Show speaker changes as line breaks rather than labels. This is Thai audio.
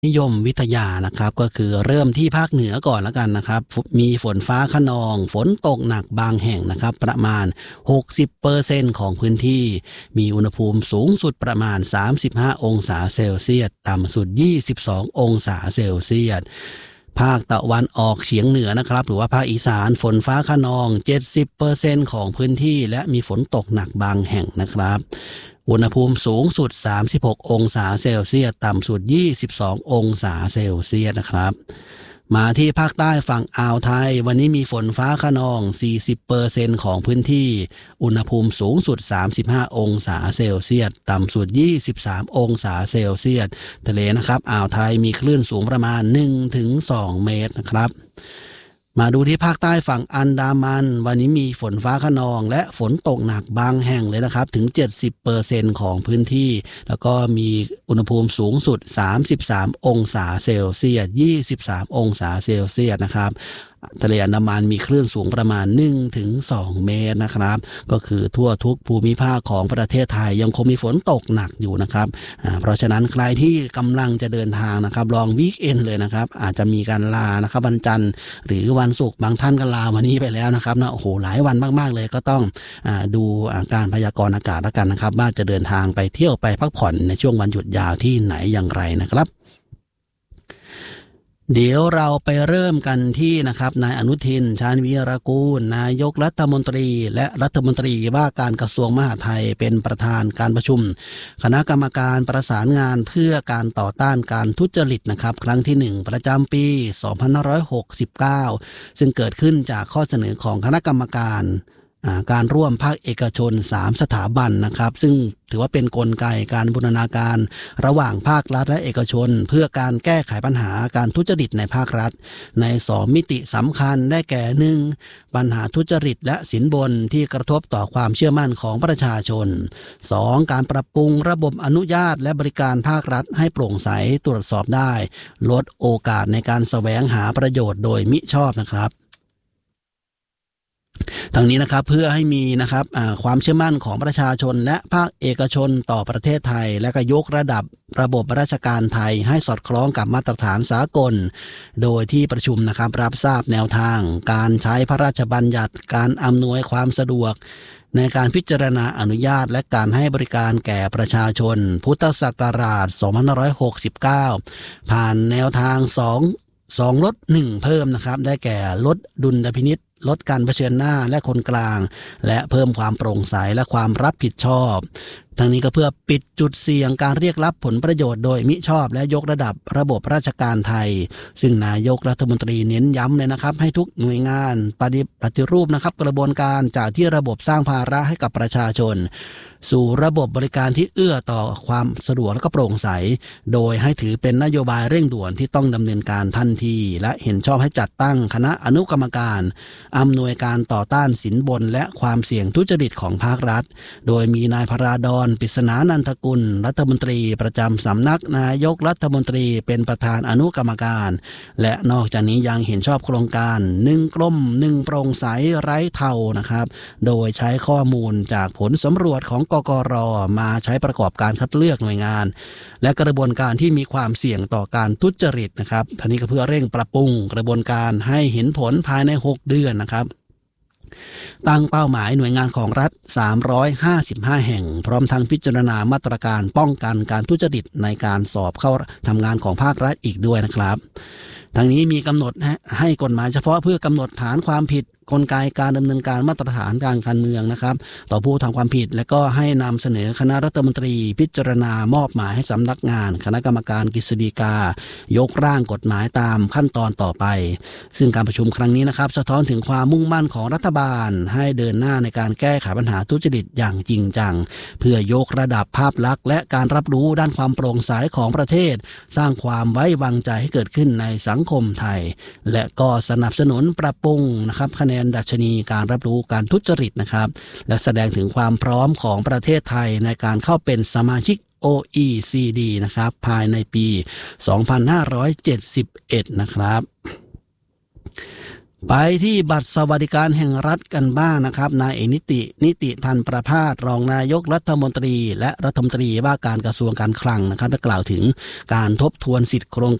นิยมวิทยานะครับก็คือเริ่มที่ภาคเหนือก่อนแล้วกันนะครับมีฝนฟ้าคะนองฝนตกหนักบางแห่งนะครับประมาณ 60% ของพื้นที่มีอุณหภูมิสูงสุดประมาณ35องศาเซลเซียสต่ำสุด22องศาเซลเซียสภาคตะวันออกเฉียงเหนือนะครับหรือว่าภาคอีสานฝนฟ้าคะนอง 70% ของพื้นที่และมีฝนตกหนักบางแห่งนะครับอุณหภูมิสูงสุด36องศาเซลเซียสต่ำสุด22องศาเซลเซียสนะครับมาที่ภาคใต้ฝั่งอ่าวไทยวันนี้มีฝนฟ้าคะนอง 40% ของพื้นที่อุณหภูมิสูงสุด35องศาเซลเซียสต่ำสุด23องศาเซลเซียสทะเลนะครับอ่าวไทยมีคลื่นสูงประมาณ 1-2 เมตรนะครับมาดูที่ภาคใต้ฝั่งอันดามันวันนี้มีฝนฟ้าคะนองและฝนตกหนักบางแห่งเลยนะครับถึง 70% ของพื้นที่แล้วก็มีอุณหภูมิสูงสุด33องศาเซลเซียส23องศาเซลเซียสนะครับทะเลอันดามันมีคลื่นสูงประมาณ 1-2 เมตรนะครับก็คือทั่วทุกภูมิภาคของประเทศไทยยังคงมีฝนตกหนักอยู่นะครับเพราะฉะนั้นใครที่กำลังจะเดินทางนะครับลองวีคเอนด์เลยนะครับอาจจะมีการลานะครับวันจันทร์หรือวันศุกร์บางท่านก็ลาวันนี้ไปแล้วนะครับนะโอ้โหหลายวันมากๆเลยก็ต้องดูการพยากรณ์อากาศแล้วกันนะครับว่าจะเดินทางไปเที่ยวไปพักผ่อนในช่วงวันหยุดยาวที่ไหนอย่างไรนะครับเดี๋ยวเราไปเริ่มกันที่นะครับนายอนุทินชาญวีรกูลนายกรัฐมนตรีและรัฐมนตรีว่าการกระทรวงมหาดไทยเป็นประธานการประชุมคณะกรรมการประสานงานเพื่อการต่อต้านการทุจริตนะครับครั้งที่1ประจำปี2569ซึ่งเกิดขึ้นจากข้อเสนอของคณะกรรมการร่วมภาคเอกชน3สถาบันนะครับซึ่งถือว่าเป็นกลไกการบูรณาการระหว่างภาครัฐและเอกชนเพื่อการแก้ไขปัญหาการทุจริตในภาครัฐใน2มิติสำคัญได้แก่ 1. ปัญหาทุจริตและสินบนที่กระทบต่อความเชื่อมั่นของประชาชน 2. การปรับปรุงระบบอนุญาตและบริการภาครัฐให้โปร่งใสตรวจสอบได้ลดโอกาสในการแสวงหาประโยชน์โดยมิชอบนะครับทั้งนี้นะครับเพื่อให้มีนะครับความเชื่อมั่นของประชาชนและภาคเอกชนต่อประเทศไทยและก็ยกระดับระบบราชการไทยให้สอดคล้องกับมาตรฐานสากลโดยที่ประชุมนะครับรับทราบแนวทางการใช้พระราชบัญญัติการอำนวยความสะดวกในการพิจารณาอนุญาตและการให้บริการแก่ประชาชนพุทธศักราช2569ผ่านแนวทาง2ลด1เพิ่มนะครับได้แก่ลดดุลพินิจลดการเผชิญหน้าและคนกลางและเพิ่มความโปร่งใสและความรับผิดชอบทั้งนี้ก็เพื่อปิดจุดเสี่ยงการเรียกรับผลประโยชน์โดยมิชอบและยกระดับระบบราชการไทยซึ่งนายกรัฐมนตรีเน้นย้ำเลยนะครับให้ทุกหน่วยงานปฏิรูปนะครับกระบวนการจากที่ระบบสร้างภาระให้กับประชาชนสู่ระบบบริการที่เอื้อต่อความสะดวกและก็โปร่งใสโดยให้ถือเป็นนโยบายเร่งด่วนที่ต้องดำเนินการทันทีและเห็นชอบให้จัดตั้งคณะอนุกรรมการอำนวยการต่อต้านสินบนและความเสี่ยงทุจริตของภาครัฐโดยมีนายพราดอนปริศนานันทกุลรัฐมนตรีประจำสำนักนายกรัฐมนตรีเป็นประธานอนุกรรมการและนอกจากนี้ยังเห็นชอบโครงการ1กลม1โปร่งใสไร้เทานะครับโดยใช้ข้อมูลจากผลสำรวจของกกร.มาใช้ประกอบการคัดเลือกหน่วยงานและกระบวนการที่มีความเสี่ยงต่อการทุจริตนะครับทั้งนี้ก็เพื่อเร่งปรับปรุงกระบวนการให้เห็นผลภายใน6เดือนนะครับตั้งเป้าหมายหน่วยงานของรัฐ355แห่งพร้อมทั้งพิจารณามาตรการป้องกันการทุจริตในการสอบเข้าทำงานของภาครัฐอีกด้วยนะครับทั้งนี้มีกำหนดให้กฎหมายเฉพาะเพื่อกำหนดฐานความผิดกลไกการดำเนินการมาตรฐานการเมืองนะครับต่อผู้ทำความผิดและก็ให้นำเสนอคณะรัฐมนตรีพิจารณามอบหมายให้สำนักงานคณะกรรมการกฤษฎีกายกร่างกฎหมายตามขั้นตอนต่อไปซึ่งการประชุมครั้งนี้นะครับสะท้อนถึงความมุ่งมั่นของรัฐบาลให้เดินหน้าในการแก้ไขปัญหาทุจริตอย่างจริงจังเพื่อยกระดับภาพลักษณ์และการรับรู้ด้านความโปร่งใสของประเทศสร้างความไว้วางใจให้เกิดขึ้นในสังคมไทยและก็สนับสนุนปรับปรุงนะครับคะแนนดัชนีการรับรู้การทุจริตนะครับและแสดงถึงความพร้อมของประเทศไทยในการเข้าเป็นสมาชิก OECD นะครับภายในปี 2571 นะครับไปที่บัตรสวัสดิการแห่งรัฐกันบ้างนะครับนายนิติธันประภาสรองนายกรัฐมนตรีและรัฐมนตรีว่าการกระทรวงการคลังนะครับได้กล่าวถึงการทบทวนสิทธิโครง